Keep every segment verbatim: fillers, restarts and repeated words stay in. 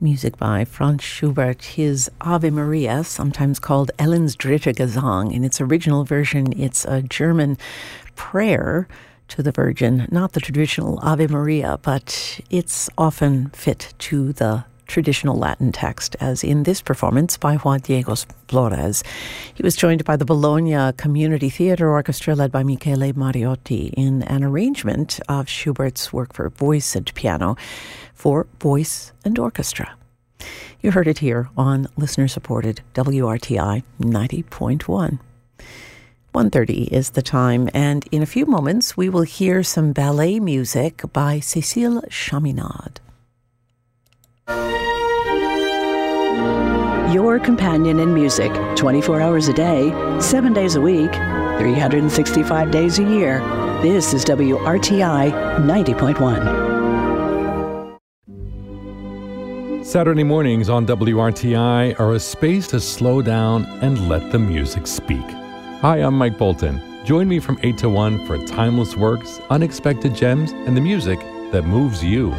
Music by Franz Schubert, his Ave Maria, sometimes called Ellen's Dritte Gesang. In its original version, it's a German prayer to the Virgin, not the traditional Ave Maria, but it's often fit to the traditional Latin text, as in this performance by Juan Diego Flores. He was joined by the Bologna Community Theatre Orchestra, led by Michele Mariotti, in an arrangement of Schubert's work for voice and piano for voice and orchestra. You heard it here on listener-supported W R T I ninety point one. one thirty is the time, and in a few moments we will hear some ballet music by Cécile Chaminade. Your companion in music, twenty-four hours a day, seven days a week, three hundred sixty-five days a year. This is W R T I ninety point one. Saturday mornings on W R T I are a space to slow down and let the music speak. Hi, I'm Mike Bolton. Join me from eight to one for timeless works, unexpected gems, and the music that moves you.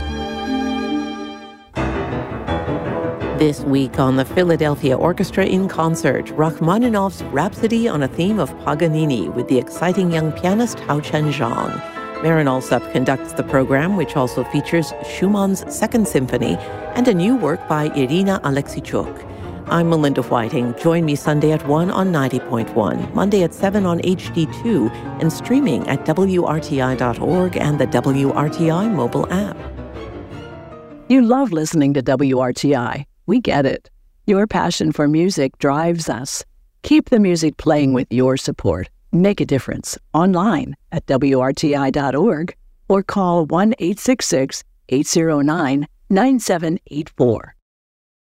This week on the Philadelphia Orchestra in Concert, Rachmaninoff's Rhapsody on a theme of Paganini with the exciting young pianist Hao Chen-zhang. Marin Alsop conducts the program, which also features Schumann's Second Symphony and a new work by Irina Alexichuk. I'm Melinda Whiting. Join me Sunday at one on ninety point one, Monday at seven on H D two, and streaming at W R T I dot org and the W R T I mobile app. You love listening to W R T I. We get it. Your passion for music drives us. Keep the music playing with your support. Make a difference online at W R T I dot org or call one eight six six, eight zero nine, nine seven eight four.